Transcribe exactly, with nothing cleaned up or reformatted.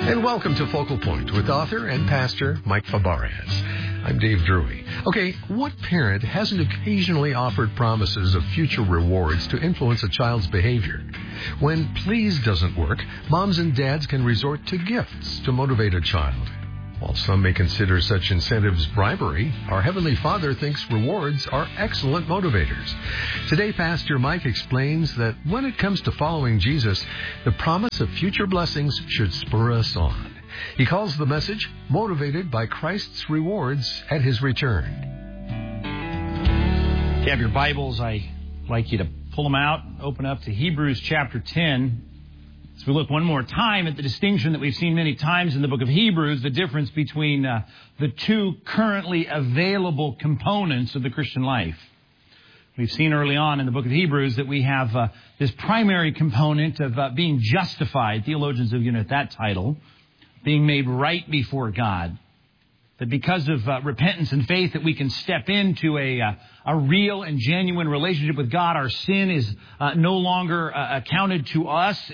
And welcome to Focal Point with author and pastor Mike Fabarez. I'm Dave Drury. Okay, what parent hasn't occasionally offered promises of future rewards to influence a child's behavior? When please doesn't work, moms and dads can resort to gifts to motivate a child. While some may consider such incentives bribery, our Heavenly Father thinks rewards are excellent motivators. Today, Pastor Mike explains that when it comes to following Jesus, the promise of future blessings should spur us on. He calls the message, Motivated by Christ's Rewards at His Return. If you have your Bibles, I'd like you to pull them out, open up to Hebrews chapter ten. As we look one more time at the distinction that we've seen many times in the book of Hebrews, the difference between uh, the two currently available components of the Christian life. We've seen early on in the book of Hebrews that we have uh, this primary component of uh, being justified. Theologians have given it that title, being made right before God. That because of uh, repentance and faith that we can step into a uh, a real and genuine relationship with God. Our sin is uh, no longer uh, accounted to us